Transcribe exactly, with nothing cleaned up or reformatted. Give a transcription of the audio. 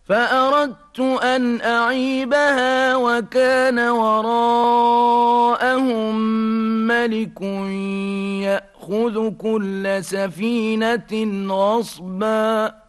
فأردت أن أعيبها وكان وراءهم ملك يأخذ كل سفينة غصبا